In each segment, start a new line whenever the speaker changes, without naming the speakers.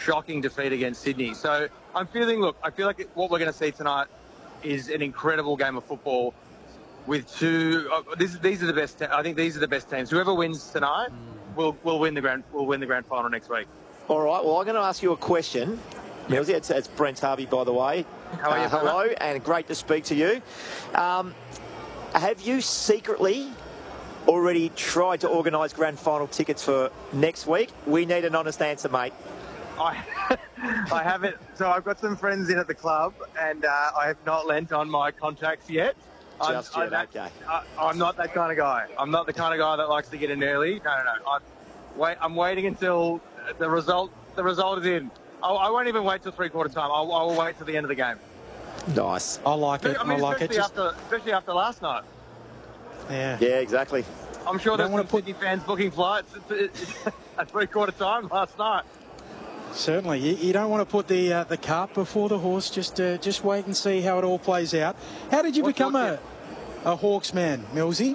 shocking defeat against Sydney. So I feel like what we're going to see tonight is an incredible game of football with two. These are the best. I think these are the best teams. Whoever wins tonight will win the grand final next week.
All right. Well, I'm going to ask you a question. Millsy, it's Brent Harvey, by the way.
How are you?
Hello, and great to speak to you. Have you secretly already tried to organise grand final tickets for next week? We need an honest answer, mate.
I haven't. So I've got some friends in at the club, and I have not lent on my contacts yet.
Okay.
I'm not that kind of guy. I'm not the kind of guy that likes to get in early. No. I'm waiting until the result is in. I won't even wait till three-quarter time. I will wait till the end of the game.
Nice.
I like it. I like it.
Especially after last night.
Yeah, exactly.
I'm sure there's some Sydney fans booking flights at three-quarter time last night.
Certainly. You don't want to put the cart before the horse. Just wait and see how it all plays out. How did you become a Hawks man, Millsy?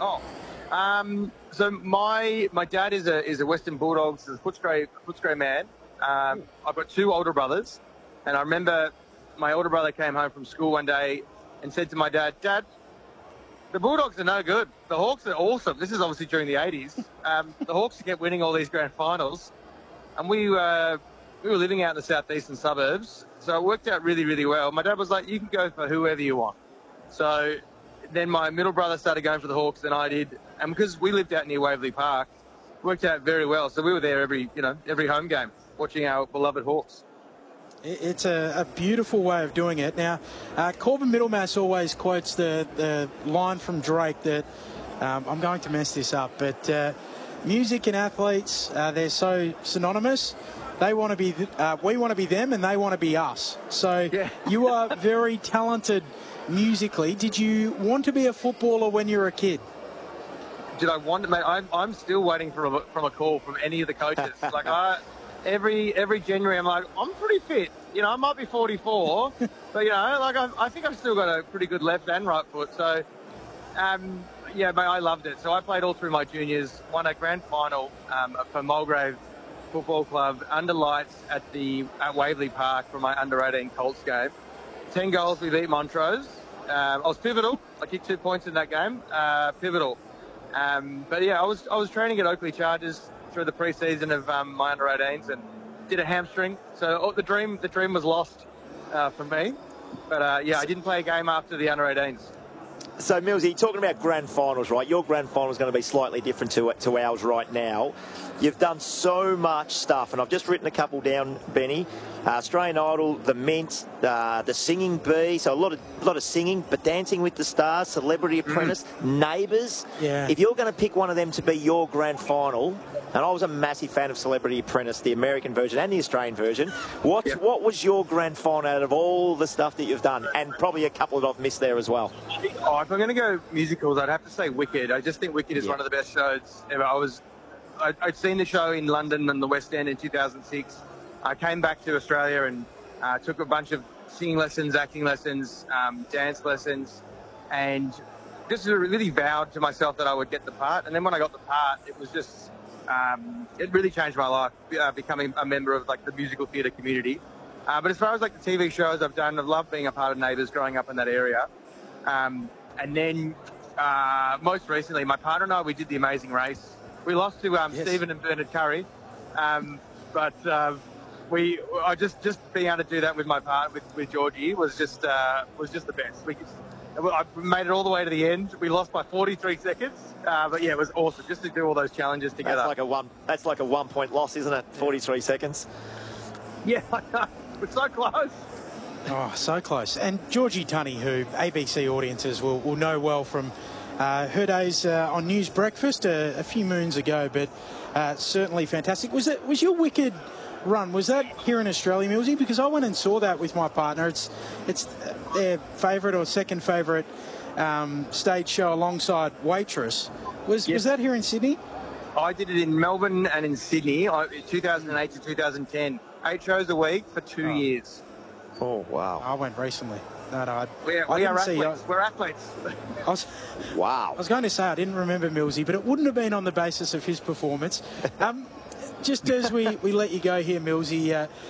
So my dad is a Western Bulldogs, a Footscray man. I've got two older brothers, and I remember my older brother came home from school one day and said to my dad, "Dad, the Bulldogs are no good. The Hawks are awesome." This is obviously during the 80s. The Hawks kept winning all these grand finals, and we were living out in the southeastern suburbs, so it worked out really, really well. My dad was like, "You can go for whoever you want." So then my middle brother started going for the Hawks, and I did, and because we lived out near Waverley Park, it worked out very well. So we were there every home game, watching our beloved Hawks.
It's a beautiful way of doing it. Now, Corbin Middlemass always quotes the line from Drake that, I'm going to mess this up, but music and athletes, they're so synonymous. They want to be, we want to be them, and they want to be us. So you are very talented musically. Did you want to be a footballer when you were a kid?
Did I want to, mate? I'm still waiting from a call from any of the coaches. Like every January, I'm like, I'm pretty fit. I might be 44, but I think I've still got a pretty good left and right foot. So, mate, I loved it. So I played all through my juniors, won a grand final for Mulgrave Football Club under lights at Waverley Park for my under-18 Colts game. 10 goals, we beat Montrose. I was pivotal. I kicked 2 points in that game. Pivotal. But yeah, I was training at Oakley Chargers through the pre-season of my under-18s and did a hamstring. So the dream was lost for me. But I didn't play a game after the under-18s.
So, Millsy, talking about grand finals, right? Your grand final is going to be slightly different to ours right now. You've done so much stuff, and I've just written a couple down, Benny. Australian Idol, The Mint, The Singing Bee, so a lot of singing, but Dancing with the Stars, Celebrity Apprentice, Neighbours.
Yeah.
If you're going to pick one of them to be your grand final, and I was a massive fan of Celebrity Apprentice, the American version and the Australian version, what was your grand final out of all the stuff that you've done? And probably a couple that I've missed there as well.
Oh, if I'm going to go musicals, I'd have to say Wicked. I just think Wicked is one of the best shows ever. I'd seen the show in London and the West End in 2006. I came back to Australia and took a bunch of singing lessons, acting lessons, dance lessons, and just really vowed to myself that I would get the part. And then when I got the part, it was just, it really changed my life, becoming a member of the musical theatre community. But as far as the TV shows I've done, I've loved being a part of Neighbours growing up in that area. And then most recently, my partner and I, we did The Amazing Race. We lost to Stephen and Bernard Curry, but just being able to do that with my partner, with Georgie, was just the best. I made it all the way to the end. We lost by 43 seconds, but yeah, it was awesome just to do all those challenges together.
That's like a 1 point loss, isn't it? 43 seconds.
Yeah, we're so close.
Oh, so close. And Georgie Tunney, who ABC audiences will know well from her days on News Breakfast a few moons ago, but certainly fantastic. Was your Wicked run, was that here in Australia, Millsy? Because I went and saw that with my partner. It's their favourite or second favourite stage show alongside Waitress. Was that here in Sydney?
I did it in Melbourne and in Sydney, 2008 to 2010. 8 shows a week for 2 years.
Oh, wow.
I went recently. No,
we are athletes. We're athletes.
Wow.
I was going to say I didn't remember Millsy, but it wouldn't have been on the basis of his performance. Just as we let you go here, Millsy,